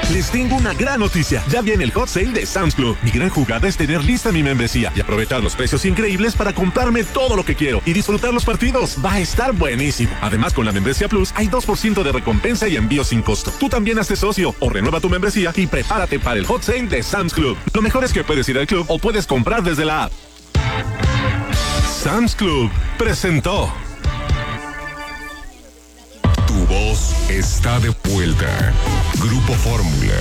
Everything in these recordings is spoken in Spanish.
Les tengo una gran noticia. Ya viene el Hot Sale de Sam's Club. Mi gran jugada es tener lista mi membresía y aprovechar los precios increíbles para comprarme todo lo que quiero y disfrutar los partidos. Va a estar buenísimo. Además, con la membresía Plus hay 2% de recompensa y envío sin costo. Tú también hazte socio o renueva tu membresía y prepárate para el Hot Sale de Sam's Club. Lo mejor es que puedes ir al club o puedes comprar desde la app. Sam's Club presentó. Tu voz está de vuelta. Grupo Fórmula.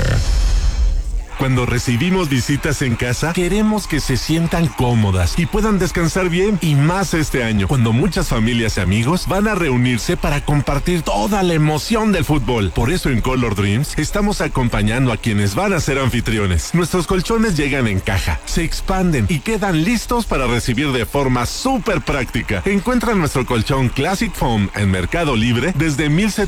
Cuando recibimos visitas en casa, queremos que se sientan cómodas y puedan descansar bien, y más este año, cuando muchas familias y amigos van a reunirse para compartir toda la emoción del fútbol. Por eso en Color Dreams estamos acompañando a quienes van a ser anfitriones. Nuestros colchones llegan en caja, se expanden y quedan listos para recibir de forma súper práctica. Encuentra nuestro colchón Classic Foam en Mercado Libre desde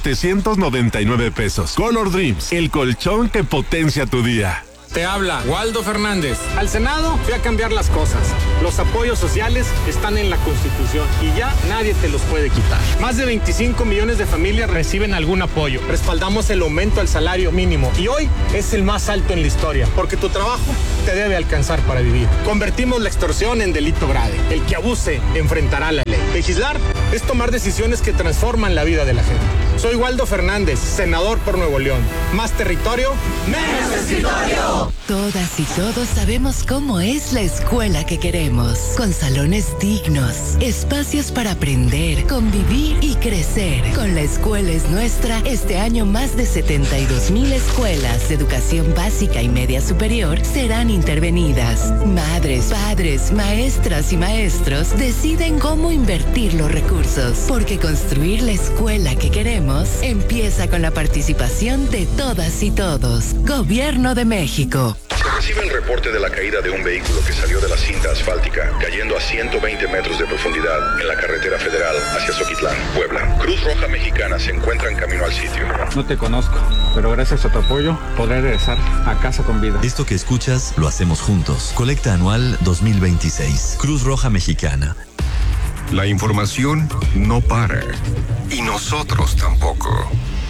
1,799 pesos. Color Dreams, el colchón que potencia tu día. Te habla Waldo Fernández. Al Senado fui a cambiar las cosas. Los apoyos sociales están en la Constitución y ya nadie te los puede quitar. Más de 25 millones de familias reciben algún apoyo. Respaldamos el aumento al salario mínimo y hoy es el más alto en la historia, porque tu trabajo te debe alcanzar para vivir. Convertimos la extorsión en delito grave. El que abuse enfrentará la ley. Legislar es tomar decisiones que transforman la vida de la gente. Soy Waldo Fernández, senador por Nuevo León. Más territorio, menos escritorio. Todas y todos sabemos cómo es la escuela que queremos, con salones dignos, espacios para aprender, convivir y crecer. Con La Escuela es Nuestra, este año más de 72,000 escuelas de educación básica y media superior serán intervenidas. Madres, padres, maestras y maestros deciden cómo invertir los recursos, porque construir la escuela que queremos empieza con la participación de todas y todos. Gobierno de México. Se recibe el reporte de la caída de un vehículo que salió de la cinta asfáltica, cayendo a 120 metros de profundidad en la carretera federal hacia Zoquitlán, Puebla. Cruz Roja Mexicana se encuentra en camino al sitio. No te conozco, pero gracias a tu apoyo podré regresar a casa con vida. Esto que escuchas lo hacemos juntos. Colecta anual 2026. Cruz Roja Mexicana. La información no para. Y nosotros tampoco.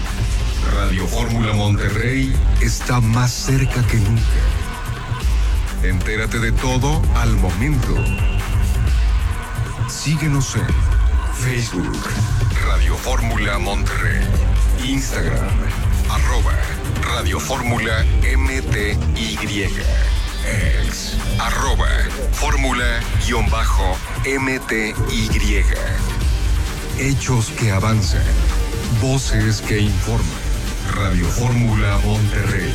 Radio Fórmula Monterrey está más cerca que nunca. Entérate de todo al momento. Síguenos en Facebook, Radio Fórmula Monterrey, Instagram, @Radio Fórmula MTY, ex, @Fórmula_MTY. Hechos que avanzan, voces que informan. Radio Fórmula Monterrey.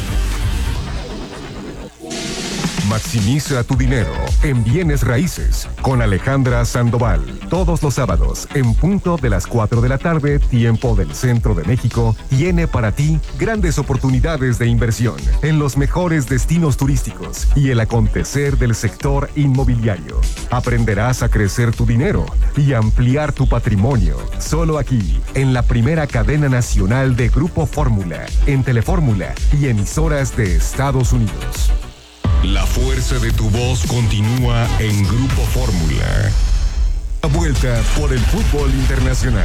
Maximiza tu dinero en bienes raíces con Alejandra Sandoval. Todos los sábados, en punto de las 4 de la tarde, tiempo del Centro de México, tiene para ti grandes oportunidades de inversión en los mejores destinos turísticos y el acontecer del sector inmobiliario. Aprenderás a crecer tu dinero y ampliar tu patrimonio. Solo aquí, en la primera cadena nacional de Grupo Fórmula, en Telefórmula y emisoras de Estados Unidos. La fuerza de tu voz continúa en Grupo Fórmula. La vuelta por el fútbol internacional.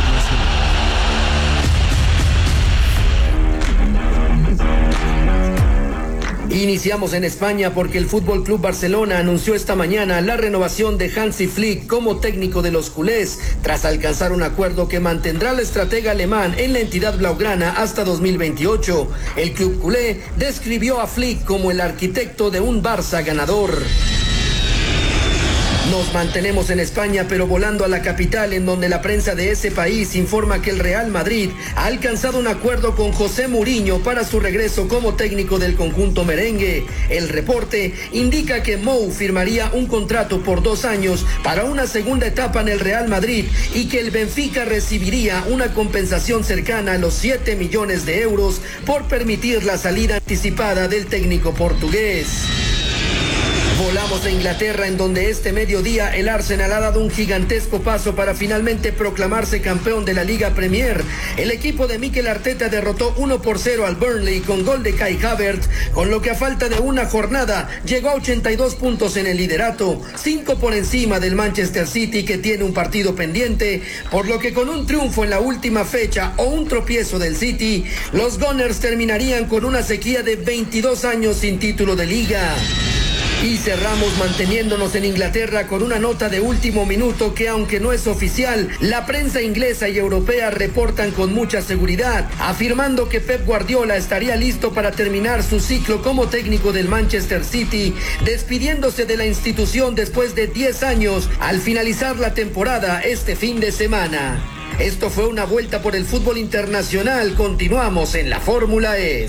Iniciamos en España porque el Fútbol Club Barcelona anunció esta mañana la renovación de Hansi Flick como técnico de los culés, tras alcanzar un acuerdo que mantendrá al estratega alemán en la entidad blaugrana hasta 2028. El club culé describió a Flick como el arquitecto de un Barça ganador. Nos mantenemos en España, pero volando a la capital, en donde la prensa de ese país informa que el Real Madrid ha alcanzado un acuerdo con José Mourinho para su regreso como técnico del conjunto merengue. El reporte indica que Mou firmaría un contrato por 2 años para una segunda etapa en el Real Madrid y que el Benfica recibiría una compensación cercana a los 7 millones de euros por permitir la salida anticipada del técnico portugués. Volamos a Inglaterra, en donde este mediodía el Arsenal ha dado un gigantesco paso para finalmente proclamarse campeón de la Liga Premier. El equipo de Mikel Arteta derrotó 1-0 al Burnley con gol de Kai Havertz, con lo que a falta de una jornada llegó a 82 puntos en el liderato, 5 por encima del Manchester City, que tiene un partido pendiente, por lo que con un triunfo en la última fecha o un tropiezo del City, los Gunners terminarían con una sequía de 22 años sin título de liga. Y cerramos manteniéndonos en Inglaterra con una nota de último minuto que, aunque no es oficial, la prensa inglesa y europea reportan con mucha seguridad, afirmando que Pep Guardiola estaría listo para terminar su ciclo como técnico del Manchester City, despidiéndose de la institución después de 10 años al finalizar la temporada este fin de semana. Esto fue una vuelta por el fútbol internacional. Continuamos en la Fórmula E.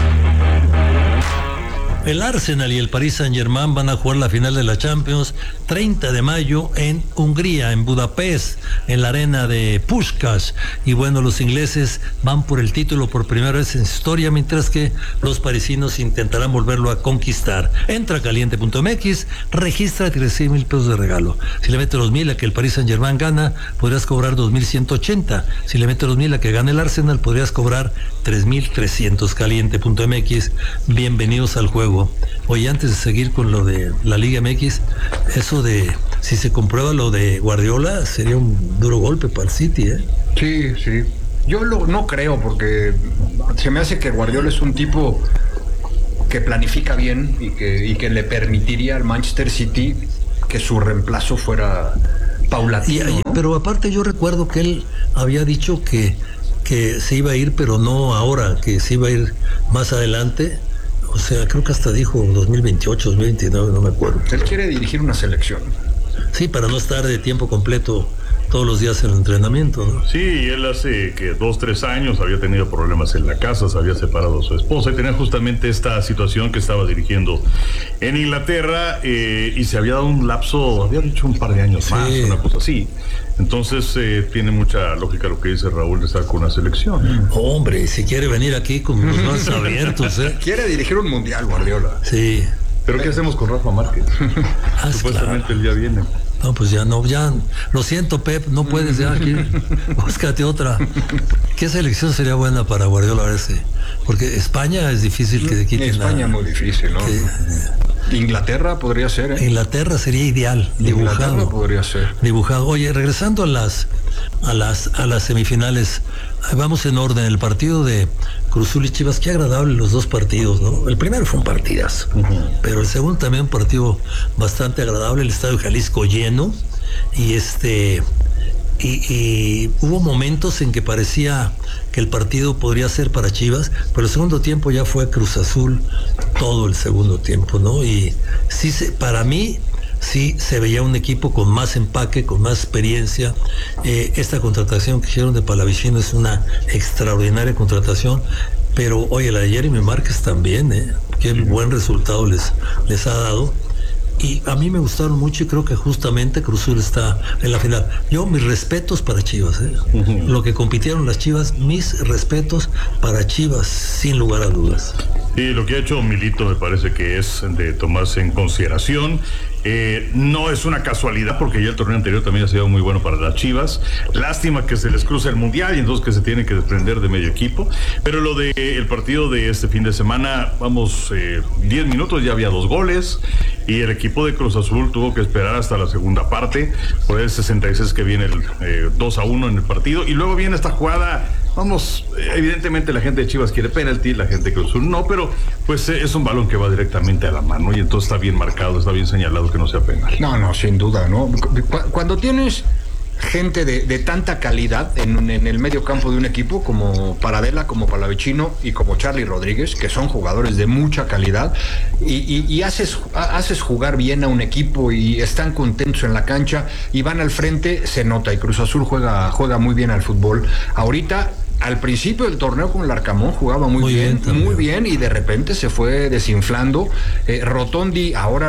El Arsenal y el Paris Saint-Germain van a jugar la final de la Champions 30 de mayo en Hungría, en Budapest, en la arena de Puskás. Y bueno, los ingleses van por el título por primera vez en su historia, mientras que los parisinos intentarán volverlo a conquistar. Entra a caliente.mx, regístrate y recibe $1,000 de regalo. Si le metes los 1,000 a que el Paris Saint-Germain gana, podrías cobrar 2,180. Si le metes los 1,000 a que gane el Arsenal, podrías cobrar 3,300. Caliente.mx, bienvenidos al juego. Oye, antes de seguir con lo de la Liga MX, eso de si se comprueba lo de Guardiola, sería un duro golpe para el City, ¿eh? Sí. Yo no creo, porque se me hace que Guardiola es un tipo que planifica bien y que le permitiría al Manchester City que su reemplazo fuera paulatino, ¿no? Pero aparte yo recuerdo que él había dicho que se iba a ir, pero no ahora, que se iba a ir más adelante. O sea, creo que hasta dijo 2028, 2029, no me acuerdo. Él quiere dirigir una selección. Sí, para no estar de tiempo completo todos los días en el entrenamiento, ¿no? Sí, él hace que 2-3 años había tenido problemas en la casa, se había separado a su esposa y tenía justamente esta situación que estaba dirigiendo en Inglaterra, y se había dado un lapso, había dicho un par de años más, una cosa así. Entonces tiene mucha lógica lo que dice Raúl de estar con una selección. Hombre, si quiere venir aquí con los brazos abiertos, ¿eh? Quiere dirigir un mundial, Guardiola. Sí. ¿Pero qué hacemos con Rafa Márquez? Supuestamente claro. El día viene. No, pues ya, lo siento, Pep, no puedes ya aquí, búscate otra. ¿Qué selección sería buena para Guardiola ese? Porque España es difícil que se quiten. España muy difícil, ¿no? Inglaterra podría ser, ¿eh? Inglaterra sería ideal, dibujado. Inglaterra podría ser. Dibujado. Oye, regresando a las semifinales, vamos en orden. El partido de Cruz Azul y Chivas, qué agradable los dos partidos, ¿no? El primero fue un partidazo, pero el segundo también un partido bastante agradable, el Estadio Jalisco lleno, y hubo momentos en que parecía que el partido podría ser para Chivas, pero el segundo tiempo ya fue Cruz Azul todo el segundo tiempo, ¿no? Y sí, para mí sí se veía un equipo con más empaque, con más experiencia. Esta contratación que hicieron de Palavicino es una extraordinaria contratación, pero oye, la de Jeremy Márquez también, qué buen resultado les ha dado. Y a mí me gustaron mucho y creo que justamente Cruz Azul está en la final. Yo, mis respetos para Chivas, Lo que compitieron las Chivas, mis respetos para Chivas, sin lugar a dudas. Y lo que ha hecho Milito me parece que es de tomarse en consideración. No es una casualidad, porque ya el torneo anterior también ha sido muy bueno para las Chivas. Lástima que se les cruza el Mundial y entonces que se tienen que desprender de medio equipo. Pero lo de el partido de este fin de semana, 10 minutos, ya había 2 goles. Y el equipo de Cruz Azul tuvo que esperar hasta la segunda parte, por el 66 que viene el 2-1 en el partido. Y luego viene esta jugada. Evidentemente la gente de Chivas quiere penalti, la gente de Cruz Azul no, pero pues es un balón que va directamente a la mano y entonces está bien marcado, está bien señalado que no sea penal. No, sin duda, ¿no? Cuando tienes gente de tanta calidad en el medio campo de un equipo, como Paradela, como Palavicino y como Charly Rodríguez, que son jugadores de mucha calidad, y haces jugar bien a un equipo y están contentos en la cancha y van al frente, se nota, y Cruz Azul juega muy bien al fútbol. Ahorita, al principio del torneo con el Arcamón jugaba muy bien, y de repente se fue desinflando. Rotondi ahora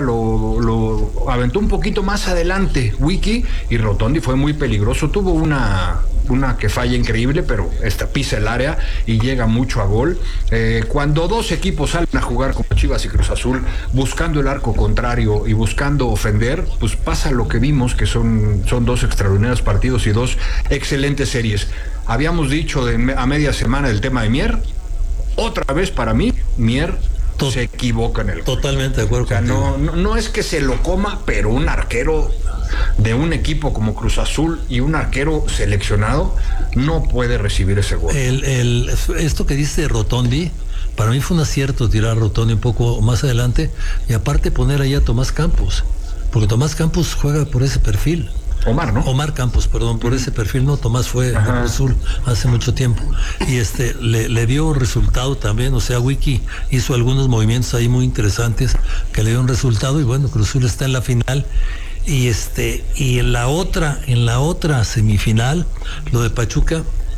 lo aventó un poquito más adelante, Wiki, y Rotondi fue muy peligroso. Tuvo una una que falla increíble, pero esta pisa el área y llega mucho a gol. Cuando dos equipos salen a jugar como Chivas y Cruz Azul, buscando el arco contrario y buscando ofender, pues pasa lo que vimos, que son dos extraordinarios partidos y dos excelentes series. Habíamos dicho a media semana el tema de Mier. Otra vez para mí, Mier se equivoca en el gol. Totalmente de acuerdo. O sea, no es que se lo coma, pero un arquero de un equipo como Cruz Azul y un arquero seleccionado no puede recibir ese gol. Esto que dice Rotondi, para mí fue un acierto tirar a Rotondi un poco más adelante y aparte poner ahí a Tomás Campos, porque Tomás Campos juega por ese perfil. Omar Campos, perdón, por ese perfil. No, Tomás fue de Cruz Azul hace mucho tiempo y le dio resultado también. O sea, Wiki hizo algunos movimientos ahí muy interesantes que le dieron resultado y bueno, Cruz Azul está en la final. Y en la otra semifinal, lo de Pachuca,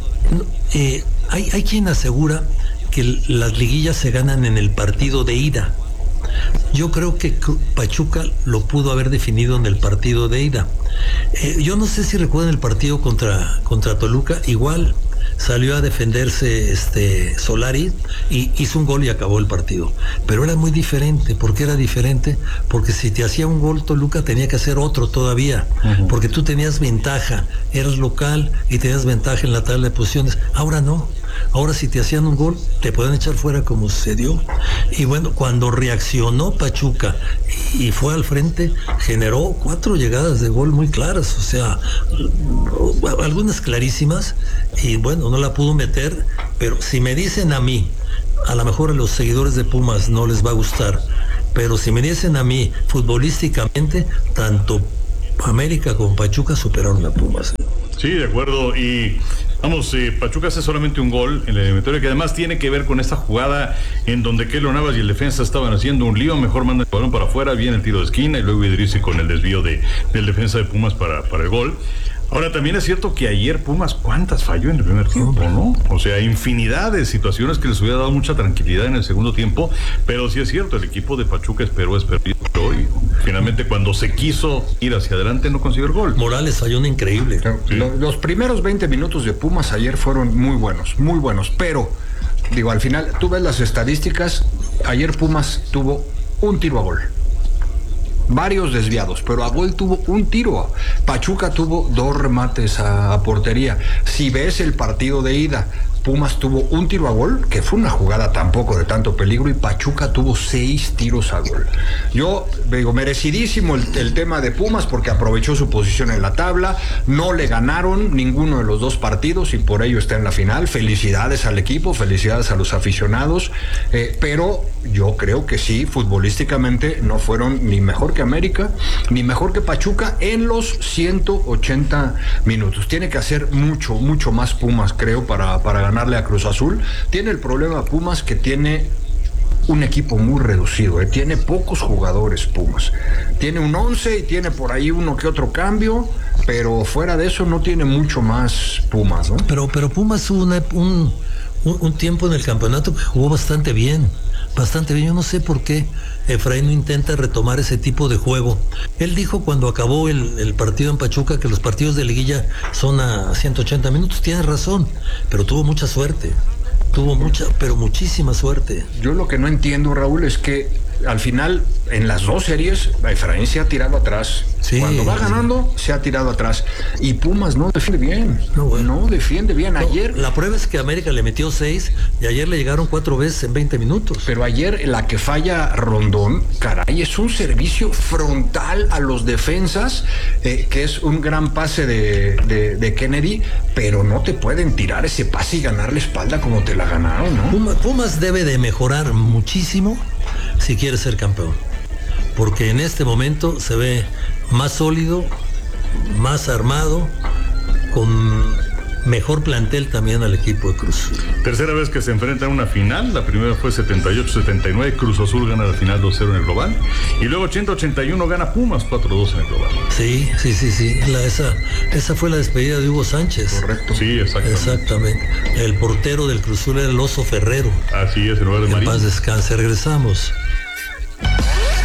hay quien asegura que las liguillas se ganan en el partido de ida. Yo creo que Pachuca lo pudo haber definido en el partido de ida. Yo no sé si recuerdan el partido contra Toluca, igual salió a defenderse Solari y hizo un gol y acabó el partido. Pero era muy diferente. ¿Por qué era diferente? Porque si te hacía un gol Toluca tenía que hacer otro todavía, porque tú tenías ventaja, eras local y tenías ventaja en la tabla de posiciones. Ahora no. Ahora si te hacían un gol, te pueden echar fuera como sucedió. Y bueno, cuando reaccionó Pachuca y fue al frente, generó 4 llegadas de gol muy claras, o sea, algunas clarísimas, y bueno, no la pudo meter, pero si me dicen a mí, a lo mejor a los seguidores de Pumas no les va a gustar, pero si me dicen a mí, futbolísticamente, tanto América como Pachuca superaron a Pumas. Sí, de acuerdo, y vamos, Pachuca hace solamente un gol en la eliminatoria, que además tiene que ver con esta jugada en donde Keylor Navas y el defensa estaban haciendo un lío, mejor manda el balón para afuera, viene el tiro de esquina y luego Idrissi con el desvío del defensa de Pumas para el gol. Ahora, también es cierto que ayer Pumas, ¿cuántas falló en el primer tiempo, no? O sea, infinidad de situaciones que les hubiera dado mucha tranquilidad en el segundo tiempo, pero sí es cierto, el equipo de Pachuca esperó y finalmente cuando se quiso ir hacia adelante no consiguió el gol. Morales falló un increíble. Sí. Los primeros 20 minutos de Pumas ayer fueron muy buenos, pero, digo, al final, tú ves las estadísticas, ayer Pumas tuvo un tiro a gol. Varios desviados, pero a gol tuvo un tiro. Pachuca tuvo 2 remates a portería. Si ves el partido de ida, Pumas tuvo un tiro a gol, que fue una jugada tampoco de tanto peligro, y Pachuca tuvo 6 tiros a gol. Yo digo, merecidísimo el tema de Pumas porque aprovechó su posición en la tabla, no le ganaron ninguno de los 2 partidos y por ello está en la final. Felicidades al equipo, felicidades a los aficionados, pero yo creo que sí, futbolísticamente no fueron ni mejor que América, ni mejor que Pachuca en los 180 minutos. Tiene que hacer mucho más Pumas, creo, para ganarle a Cruz Azul. Tiene el problema Pumas que tiene un equipo muy reducido, tiene pocos jugadores Pumas. Tiene un 11 y tiene por ahí uno que otro cambio, pero fuera de eso no tiene mucho más Pumas, ¿no? Pero Pumas hubo un tiempo en el campeonato que jugó bastante bien. Yo no sé por qué Efraín no intenta retomar ese tipo de juego. Él dijo cuando acabó el partido en Pachuca que los partidos de liguilla son a 180 minutos. Tiene razón, pero tuvo mucha suerte. Muchísima suerte. Yo lo que no entiendo, Raúl, es que al final, en las 2 series, Efraín se ha tirado atrás. Sí, cuando va ganando, se ha tirado atrás. Y Pumas no defiende bien. No defiende bien. Ayer. La prueba es que América le metió 6 y ayer le llegaron 4 veces en 20 minutos. Pero ayer la que falla Rondón, caray, es un servicio frontal a los defensas, que es un gran pase de Kennedy, pero no te pueden tirar ese pase y ganar la espalda como te la ganaron, ¿no? Pumas debe de mejorar muchísimo si quiere ser campeón, porque en este momento se ve más sólido, más armado, con mejor plantel también al equipo de Cruz. Tercera vez que se enfrentan a una final, la primera fue 78-79, Cruz Azul gana la final 2-0 en el global, y luego 80-81 gana Pumas 4-2 en el global. Sí, esa fue la despedida de Hugo Sánchez. Correcto. Sí, exactamente. El portero del Cruz Azul era el Oso Ferrero. Así es, en lugar de Marín. En paz descanse, regresamos.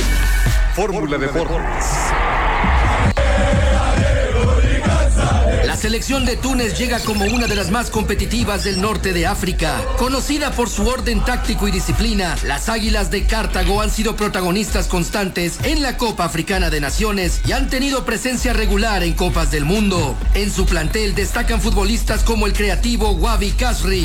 Fórmula Deportes. La selección de Túnez llega como una de las más competitivas del norte de África. Conocida por su orden táctico y disciplina, las Águilas de Cartago han sido protagonistas constantes en la Copa Africana de Naciones y han tenido presencia regular en Copas del Mundo. En su plantel destacan futbolistas como el creativo Wabi Kasri.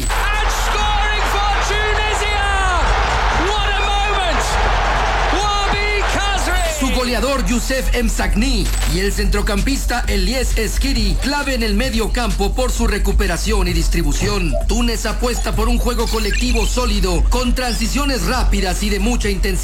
Su goleador Youssef Msagni y el centrocampista Elies Eskiri, clave en el medio campo por su recuperación y distribución. Túnez apuesta por un juego colectivo sólido, con transiciones rápidas y de mucha intensidad.